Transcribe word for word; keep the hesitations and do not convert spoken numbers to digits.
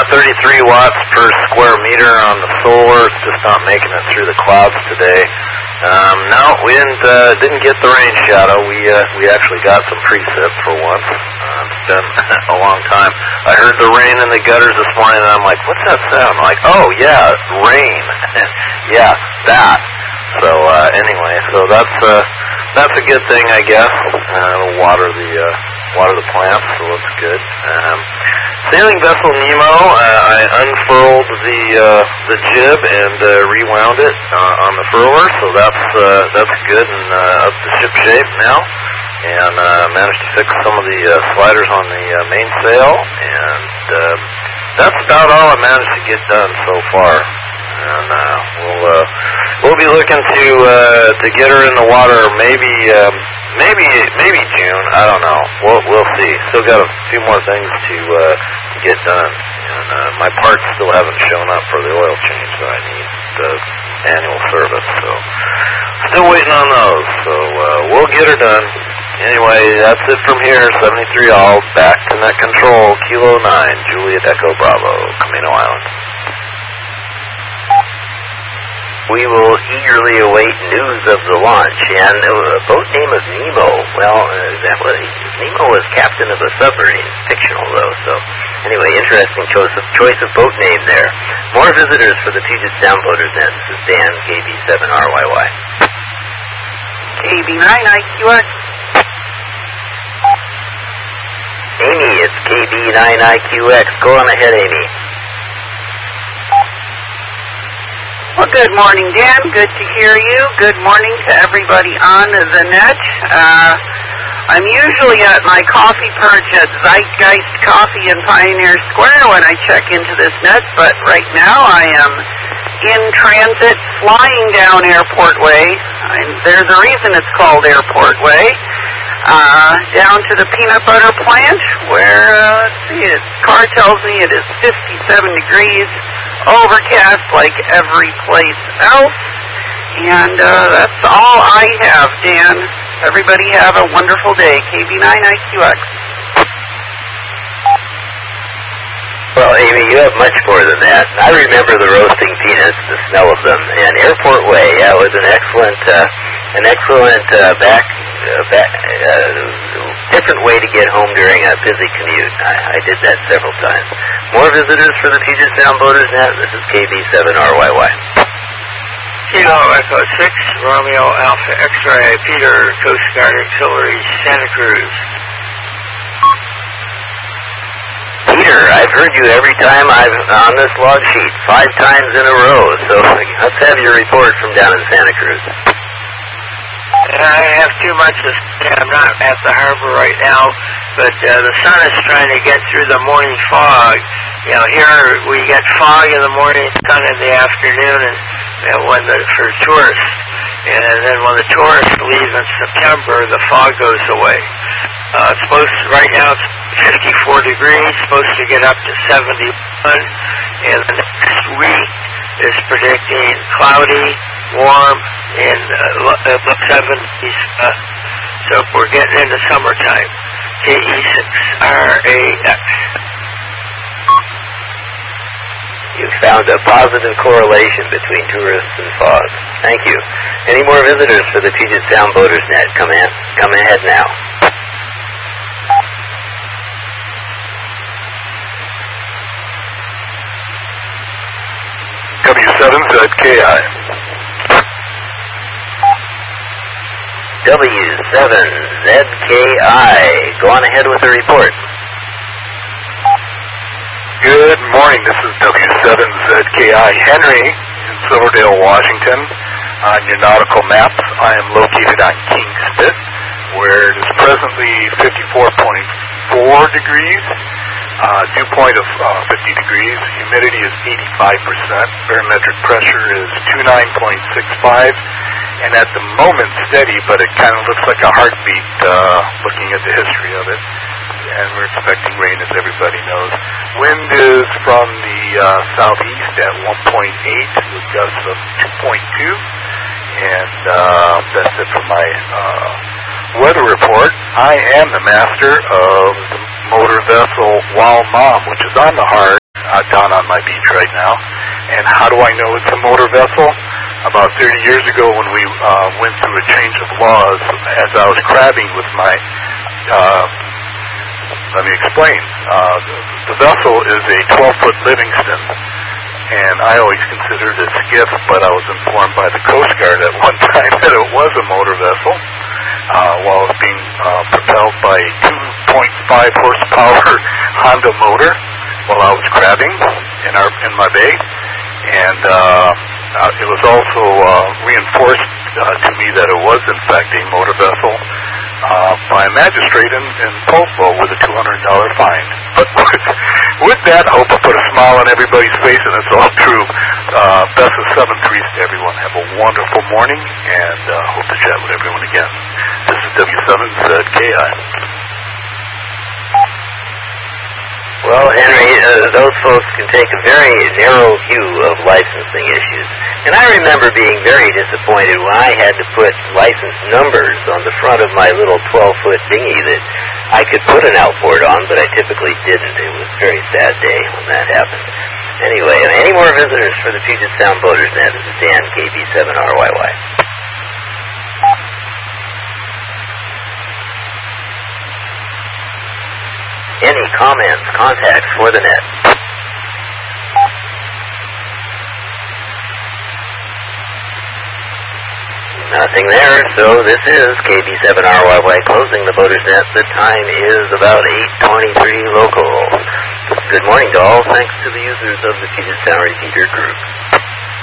thirty-three watts per square meter on the solar. It's just not making it through the clouds today. Um, no, we didn't uh, didn't get the rain shadow. We uh, we actually got some precip for once. Uh, it's been a long time. I heard the rain in the gutters this morning, and I'm like, "What's that sound?" I'm like, "Oh yeah, rain." Yeah, that. So uh, anyway, so that's uh, that's a good thing, I guess. Uh, water the uh, water the plants, so that's good. Um, sailing vessel Nemo, uh, I unfurled the uh, the jib and uh, rewound it uh, on the furler, so that's uh, that's good and uh, up to ship shape now. And uh, managed to fix some of the uh, sliders on the uh, mainsail, and uh, that's about all I managed to get done so far. And uh, we'll uh, we'll be looking to uh, to get her in the water maybe um, maybe maybe June. I don't know. We'll we'll see. Still got a few more things to uh, to get done, and uh, my parts still haven't shown up for the oil change that I need, the annual service. So still waiting on those. So uh, we'll get her done. Anyway, that's it from here. seventy-three all back to net control. Kilo nine, Juliet Echo Bravo, Camino Island. We will eagerly await news of the launch, and a boat name of Nemo. Well, uh, that was, Nemo was captain of a submarine, fictional though. So, anyway, interesting choice of choice of boat name there. More visitors for the Puget Sound Boaters Net. This is Dan, K B seven R Y Y. K B nine I Q X. Amy, it's K B nine I Q X. Go on ahead, Amy. Well, good morning, Dan. Good to hear you. Good morning to everybody on the net. Uh, I'm usually at my coffee perch at Zeitgeist Coffee in Pioneer Square when I check into this net, but right now I am in transit flying down Airport Way. And there's a reason it's called Airport Way. Uh, down to the peanut butter plant where, uh, let's see, the car tells me it is fifty-seven degrees, overcast like every place else, and uh, that's all I have, Dan. Everybody have a wonderful day. K B nine I Q X. Well, Amy, you have much more than that. I remember the roasting peanuts, the smell of them, and Airport Way. Yeah, it was an excellent, uh, an excellent uh, back, uh, back uh, different way to get home during a busy commute. I, I did that several times. More visitors for the Puget Sound Boaters Net. This is K B seven R Y Y. Kilo Echo six, Romeo Alpha X-Ray, Peter, Coast Guard Auxiliary, Santa Cruz. Peter, I've heard you every time I've on this log sheet, five times in a row, so let's have your report from down in Santa Cruz. I have too much to say. I'm not at the harbor right now, but uh, the sun is trying to get through the morning fog. You know, here we get fog in the morning, sun in the afternoon, and you know, when the, for tourists. And then when the tourists leave in September, the fog goes away. Uh, it's supposed to, right now it's fifty-four degrees, supposed to get up to seventy-one, and the next week is predicting cloudy, warm, and uh, the seventies. Uh, so we're getting into summertime. K E six R A X. You found a positive correlation between tourists and fog. Thank you. Any more visitors for the Puget Sound Boaters Net? Come in. Come ahead now. W seven Z K I. W seven Z K I. Go on ahead with the report. Good morning. This is W seven Z K I Henry in Silverdale, Washington. On your nautical maps, I am located on King Spit, where it is presently fifty-four point four degrees. Uh, dew point of uh, fifty degrees. Humidity is eighty-five percent. Barometric pressure is twenty-nine point six five. And at the moment steady, but it kind of looks like a heartbeat uh, looking at the history of it. And we're expecting rain, as everybody knows. Wind is from the uh, southeast at one point eight with gusts of two point two. And uh, that's it for my uh, weather report. I am the master of the motor vessel Wild Mom, which is on the hard uh, down on my beach right now. And how do I know it's a motor vessel? About thirty years ago when we uh, went through a change of laws, as I was crabbing with my, uh, let me explain, uh, the, the vessel is a twelve-foot Livingston, and I always considered it a skiff, but I was informed by the Coast Guard at one time that it was a motor vessel, uh, while it was being uh, propelled by a two point five horsepower Honda motor while I was crabbing in, our, in my bay. And uh, uh, it was also uh, reinforced uh, to me that it was, in fact, a motor vessel uh, by a magistrate in, in Polsbo with a two hundred dollars fine. But with, with that, I hope I put a smile on everybody's face, and it's all true. Uh, best of seventh Grease to everyone. Have a wonderful morning, and uh, hope to chat with everyone again. This is W seven Z K I. Well, Henry, uh, those folks can take a very narrow view of licensing issues. And I remember being very disappointed when I had to put license numbers on the front of my little twelve-foot dinghy that I could put an outboard on, but I typically didn't. It was a very sad day when that happened. Anyway, any more visitors for the Puget Sound Boaters Net? This is Dan, K B seven R Y Y. Any comments, contacts for the net? Nothing there, so this is K B seven R Y Y closing the Boaters Net. The time is about eight twenty-three local. Good morning to all, thanks to the users of the Puget Sound Repeater Group.